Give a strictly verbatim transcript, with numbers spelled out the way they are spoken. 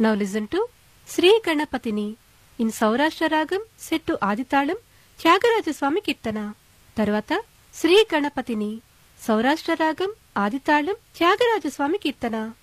Now listen to Sri Ganapatini in Saurashtra Ragam set to Aditalam Tyagaraja Kirtana. Tarvata Sri Ganapatini Saurashtra Ragam Aditalam Tyagaraja Kirtana.